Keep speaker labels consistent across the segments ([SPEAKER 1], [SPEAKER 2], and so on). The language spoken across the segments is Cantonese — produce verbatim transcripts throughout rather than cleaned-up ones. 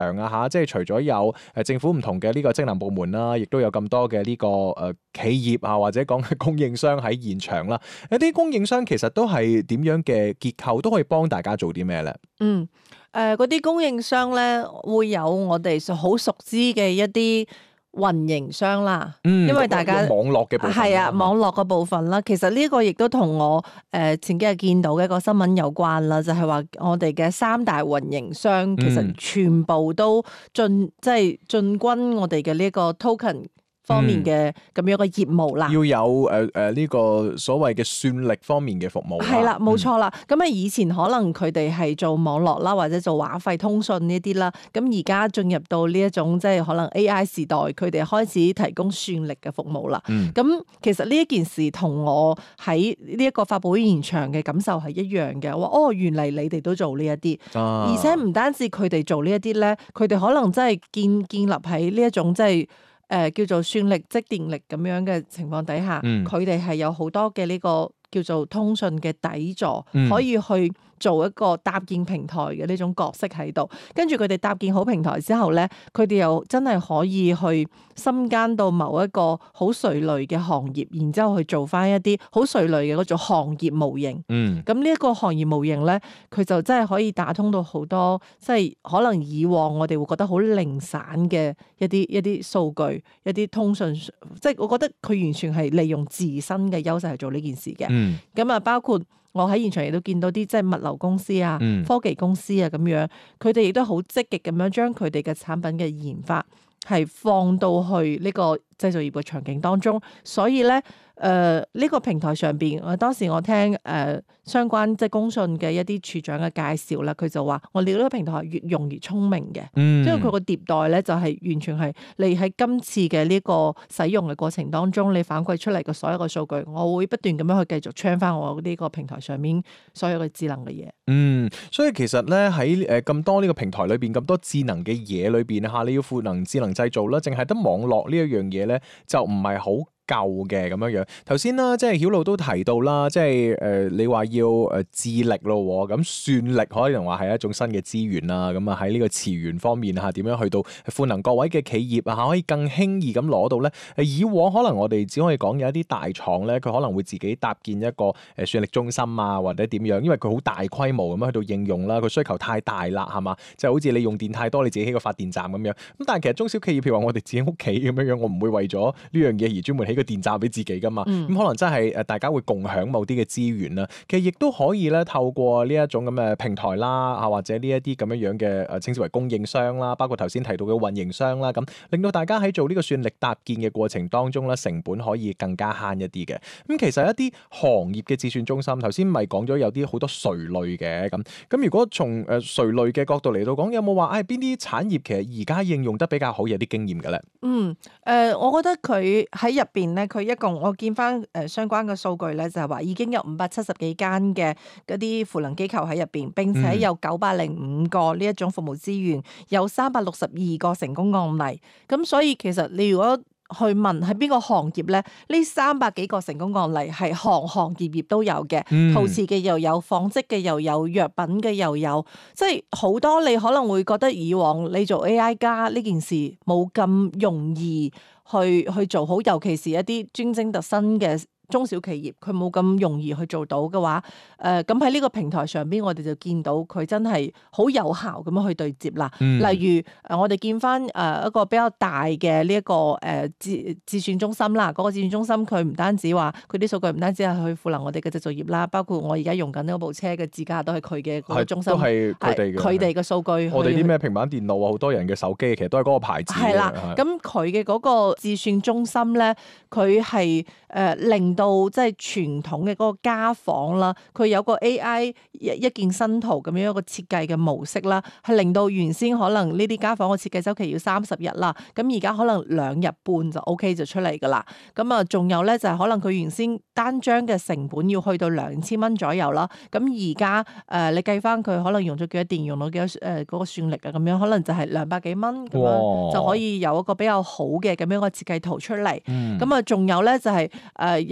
[SPEAKER 1] 場啊嚇，即係除咗有誒政府唔同嘅呢個職能部門啦，亦都有咁多嘅呢個誒企業啊，或者講嘅供應商喺現場啦。有啲供應商其實都係點樣嘅結構，都可以幫大家做啲咩咧？
[SPEAKER 2] 嗯，誒嗰啲供應商咧會有我哋好熟知嘅一啲運營商啦，
[SPEAKER 1] 嗯，
[SPEAKER 2] 因為大家
[SPEAKER 1] 網絡嘅部分
[SPEAKER 2] 係啊，網絡嘅部分啦。其實呢個亦都同我誒、呃、前幾日見到嘅一個新聞有關啦，就係、是、話我哋嘅三大運營商其實全部都進即係進軍我哋嘅呢個 token方面嘅咁樣嘅業務啦，
[SPEAKER 1] 要有誒誒呢個所謂嘅算力方面嘅服務。
[SPEAKER 2] 係啦，冇錯啦。咁啊、嗯，以前可能佢哋係做網絡啦，或者做話費通訊呢啲啦。咁而家進入到呢一種即係可能 A I 時代，佢哋開始提供算力嘅服務啦。咁、嗯、其實呢一件事同我喺呢一個發佈會現場嘅感受係一樣嘅。話哦，原嚟你哋都做呢一啲，啊、而且唔單止佢哋做呢一啲咧，佢哋可能真係建建立喺呢一種即係。誒、呃、叫做算力即電力咁樣嘅情況底下，佢哋係有好多嘅呢個叫做通訊嘅底座，嗯、可以去做一個搭建平台嘅呢種角色喺度。跟住佢哋搭建好平台之後咧，佢哋又真係可以去深耕到某一個好垂類嘅行業，然之後去做翻一啲好垂類嘅嗰種行業模型。嗯，咁呢一個行業模型咧，佢就真係可以打通到好多，即係可能以往我哋會覺得好零散嘅一啲一啲數據、一啲通訊，即係我覺得佢完全係利用自身嘅優勢去做呢件事嘅。嗯，咁啊，包括。我喺現場亦都見到啲即係物流公司啊、嗯、科技公司啊咁樣，佢哋亦都好積極咁樣將佢哋嘅產品嘅研發係放到去呢個製造業嘅場景當中，所以咧。誒呢、呃這個平台上邊，我當時我聽誒、呃、相關即係工訊嘅一啲處長嘅介紹啦，佢就話：我哋呢個平台係越用越聰明嘅，嗯、因為佢個迭代咧就係、是、完全係你喺今次嘅呢個使用嘅過程當中，你反饋出嚟嘅所有嘅數據，我會不斷咁樣去繼續 train 翻我呢個平台上面所有嘅智能嘅嘢。嗯，
[SPEAKER 1] 所以其實咧喺誒咁多呢個平台裏邊咁多智能嘅嘢裏邊嚇，你要賦能智能製造啦，淨係得網絡呢一樣嘢咧，就唔係好夠嘅咁樣樣，頭先啦，即係曉露都提到啦，即係誒、呃、你話要誒智力咯，咁算力可能話係一種新嘅資源啦，咁啊喺呢個詞源方面嚇，點樣去到賦能各位嘅企業啊，可以更輕易咁攞到咧？誒以往可能我哋只可以講有一啲大廠咧，佢可能會自己搭建一個誒算力中心啊，或者點樣，因為佢好大規模咁樣去到應用啦，佢需求太大啦，係嘛？即係好似你用電太多，你自己起個發電站咁樣。咁但係其實中小企業譬如話我哋自己屋企咁樣樣，我唔會為咗呢樣嘢而專門起個電站俾自己噶嘛，咁、嗯、可能真係誒大家會共享某啲嘅資源啦。其實亦都可以咧透過呢一種咁嘅平台啦，啊或者呢一啲咁樣樣嘅誒稱之為供應商啦，包括頭先提到嘅運營商啦，咁令到大家喺做呢個算力搭建嘅過程當中咧，成本可以更加慳一啲嘅。咁其實一啲行業嘅智算中心，頭先咪講咗有啲好多垂類嘅咁，咁如果從誒垂類嘅角度嚟到講，有冇話誒邊啲產業其實而家應用得比較好，有啲經驗嘅咧？
[SPEAKER 2] 嗯，誒、呃，我覺得佢喺入邊咧，佢一共我見翻誒相關嘅數據咧，就係話已經有五百七十幾間嘅嗰啲賦能機構喺入邊，並且有九百零五個呢一種服務資源，有三百六十二個成功案例。咁所以其實你如果去問喺邊個行業咧？呢三百幾個成功案例係行行業業都有嘅，嗯、陶瓷嘅又有，紡織嘅又有，藥品嘅又有，即係好多你可能會覺得以往你做 A I 加呢件事冇咁容易去去做好，尤其是一啲專精特新嘅中小企業，佢冇咁容易去做到嘅話，誒咁喺呢個平台上邊，我哋就見到佢真係好有效咁樣去對接啦。嗯、例如誒、呃，我哋見翻誒一個比較大嘅呢一個誒智智算中心啦，嗰、那個智算中心佢唔單止話佢啲數據唔單止係去賦能我哋嘅製造業啦，包括我而家用緊呢部車嘅自駕都係佢嘅嗰個中心，
[SPEAKER 1] 都係佢哋嘅
[SPEAKER 2] 佢哋嘅數據。
[SPEAKER 1] 我哋啲咩平板電腦啊，好多人嘅手機其實都係嗰個牌子。係啦，
[SPEAKER 2] 咁佢嘅嗰個智算中心咧，佢係誒令到即係傳統嘅嗰個家訪啦，佢有個 A I 一一件新圖咁樣一個設計嘅模式啦，係令到原先可能呢啲家訪嘅設計周期要三十日啦，咁而家可能兩日半就 OK 就出嚟噶啦。咁啊，仲有咧就係可能佢原先單張嘅成本要去到兩千蚊左右啦，咁而家誒你計翻佢可能用咗幾多電，用到幾多誒嗰個算力啊，咁樣可能就係兩百幾蚊咁樣就可以有一個比較好嘅咁樣個設計圖出嚟。咁啊、嗯，仲有咧就係誒有。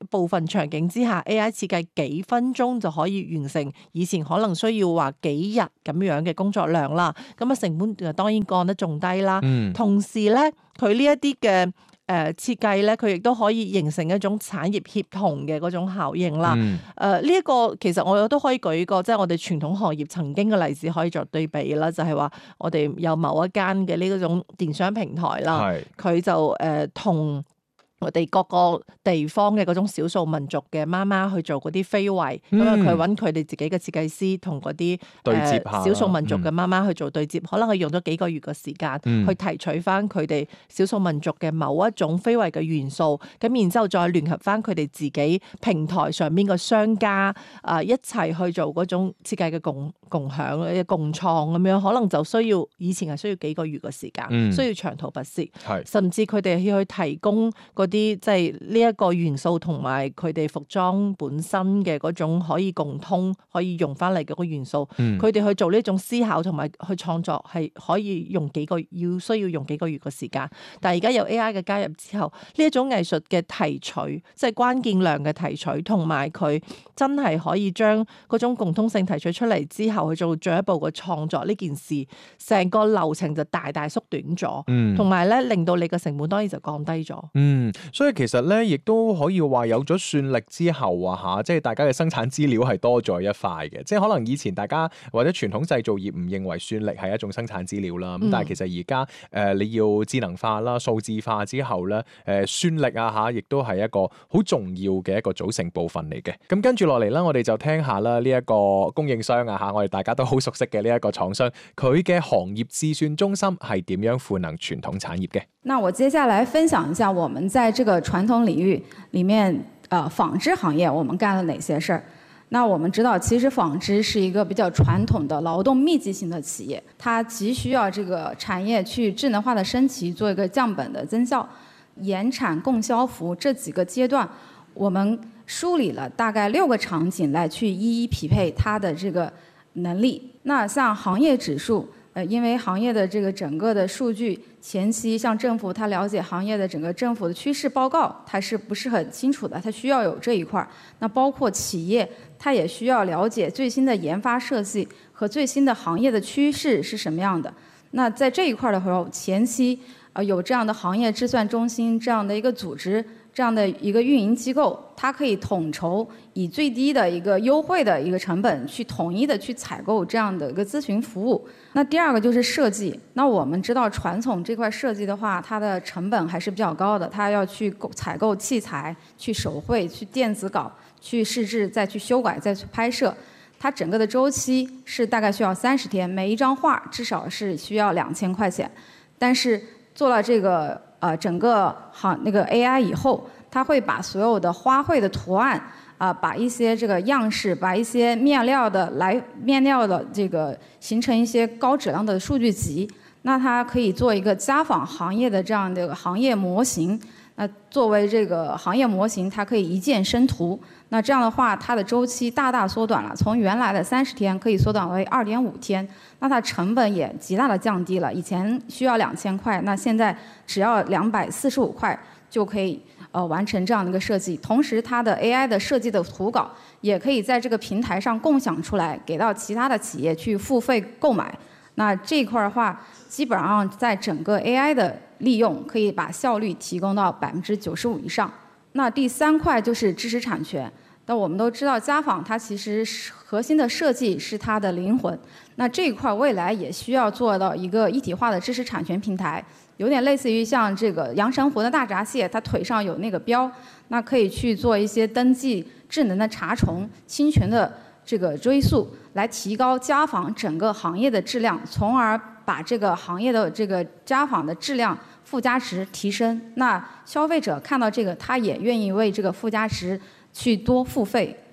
[SPEAKER 2] 部分場景之下 A I 設計幾分鐘就可以完成以前可能需要話幾日咁樣嘅工作量啦，咁啊成本當然降得仲低啦。
[SPEAKER 1] 嗯、
[SPEAKER 2] 同時咧，佢呢一啲嘅誒設計咧，佢亦都可以形成一種產業協同嘅嗰種效應啦。誒呢一個其實我都可以舉一個即係我哋傳統行業曾經嘅例子可以作對比啦，就係話我哋有某一間嘅呢種電商平台啦，佢就誒同我哋各個地方嘅嗰種少數民族嘅媽媽去做嗰啲非遺，咁啊佢揾佢哋自己嘅設計師同嗰啲誒少數民族嘅媽媽去做對接，嗯、可能佢用咗幾個月嘅時間去提取翻佢哋少數民族嘅某一種非遺嘅元素，咁然之後再聯合翻佢哋自己平台上面嘅商家啊一齊去做嗰種設計嘅共共享嘅共創咁樣，可能就需要以前係需要幾個月嘅時間，嗯、需要長途跋涉，甚至佢哋要去提供嗰啲即係呢一個元素同埋佢哋服裝本身嘅嗰種可以共通可以用翻嚟嘅個元素，佢哋、嗯、去做呢種思考同埋去創作係可以用幾個要需要用幾個月嘅時間，但係而家有 A I 嘅加入之後，呢一種藝術嘅提取，即係關鍵量嘅提取，同埋佢真係可以將嗰種共通性提取出嚟之後去做進一步嘅創作，呢件事成個流程就大大縮短咗，同埋咧令到你嘅成本當然就降低咗。
[SPEAKER 1] 嗯，所以其實咧，亦都可以話有咗算力之後啊，嚇，即係大家嘅生產資料係多咗一塊嘅。即係可能以前大家或者傳統製造業唔認為算力係一種生產資料啦。咁、嗯、但係其實而家誒你要智能化啦、數字化之後咧，誒、呃、算力啊嚇，亦都係一個好重要嘅一個組成部分嚟嘅。咁跟住落嚟啦，我哋就聽下啦呢一個供應商啊嚇，我哋大家都好熟悉嘅呢一個廠商，佢嘅行業試算中心係點樣賦能傳統產業嘅？
[SPEAKER 3] 那我接下來分享一下我們在這個傳統領域裡面，呃，紡織行業我們幹了哪些事兒。那我們知道，其實紡織是一個比較傳統的勞動密集型的企業，它急需要這個產業去智能化的升級，做一個降本的增效，延產供銷服這幾個階段，我們梳理了大概六個場景來去一一匹配它的這個能力。那像行業指數。呃，因為行業的這個整個的數據前期，像政府，它了解行業的整個政府的趨勢報告，它是不是很清楚的？它需要有這一塊。那包括企業，它也需要了解最新的研發設計和最新的行業的趨勢是什麼樣的。那在這一塊的時候，前期呃有這樣的行業計算中心這樣的一個組織。這樣的一個運營機構，它可以統籌以最低的一個優惠的一個成本，去統一的去採購這樣的一個諮詢服務。那第二個就是設計。那我們知道傳統這塊設計的話，它的成本還是比較高的，它要去購採購器材、去手繪、去電子稿、去試製、再去修改、再去拍攝。它整個的週期是大概需要三十天，每一張畫至少是需要兩千塊錢。但是做了這個。呃，整個行那個 A I 以後，它會把所有的花卉的圖案啊、呃，把一些這個樣式，把一些面料的來面料的這個形成一些高質量的數據集。那它可以做一個家紡行業的這樣的行業模型。那作為這個行業模型，它可以一鍵生圖。那這樣的話，它的周期大大縮短了，從原來的三十天可以縮短為二點五天。那它成本也極大的降低了，以前需要兩千塊，那現在只要兩百四十五塊就可以呃完成這樣的一個設計。同時，它的 A I 的設計的圖稿也可以在這個平台上共享出來，給到其他的企業去付費購買。那這一塊的話，基本上在整個 A I 的利用可以把效率提供到百分之九十五以上。那第三塊就是知識產權。但我們都知道，家紡它其實核心的設計是它的靈魂。那這一塊未來也需要做到一個一體化的知識產權平台，有點類似於像這個陽澄湖的大閘蟹，它腿上有那個標，那可以去做一些登記、智能的查重、侵權的這個追溯，來提高家紡整個行業的質量，從而把這個行業的這個家紡的質量附加值提升。那消費者看到這個，他也願意為這個附加值去多付費。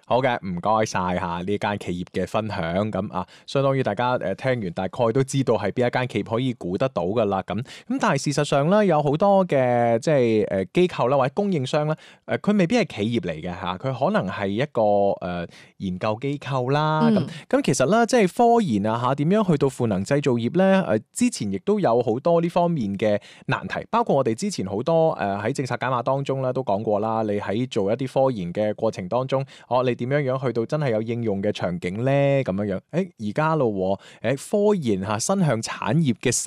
[SPEAKER 1] 好嘅，唔該晒嚇呢間企業嘅分享，咁啊，相當於大家誒聽完大概都知道係邊一間企業可以估得到噶啦，咁咁但係事實上咧，有好多嘅即係誒機構啦或者供應商咧，誒佢未必係企業嚟嘅嚇，佢可能係一個誒、呃、研究機構啦，咁咁、嗯、其實咧即係科研啊嚇，點樣去到賦能製造業咧？誒之前亦都有好多呢方面嘅難題，包括我哋之前好多誒喺、呃、政策解碼當中咧都講過啦，你喺做一啲科研嘅過程當中，哦你點樣樣去到真係有應用嘅場景咧？咁樣樣，誒而家咯，誒科研嚇新向產業嘅